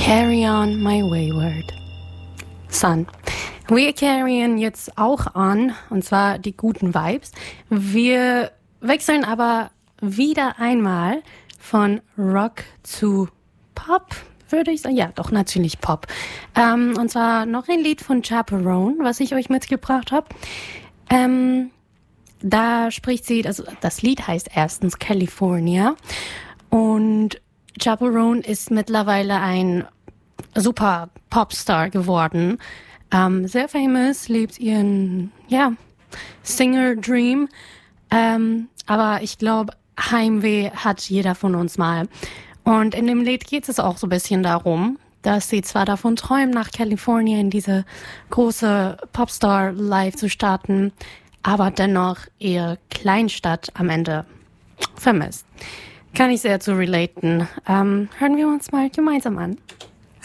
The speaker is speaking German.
Carry on my wayward son. Wir carryen jetzt auch an, und zwar die guten Vibes. Wir wechseln aber wieder einmal von Rock zu Pop, würde ich sagen. Ja, doch, natürlich Pop. Und zwar noch ein Lied von Chaperone, was ich euch mitgebracht habe. Da spricht sie, also das Lied heißt erstens California, und Chaperone ist mittlerweile ein super Popstar geworden. Sehr famous, lebt ihren, Singer-Dream. Aber ich glaube, Heimweh hat jeder von uns mal. Und in dem Lied geht es auch so ein bisschen darum, dass sie zwar davon träumen, nach Kalifornien in diese große Popstar-Life zu starten, aber dennoch ihre Kleinstadt am Ende vermisst. Kann ich sehr zu relaten. Hören wir uns mal gemeinsam an.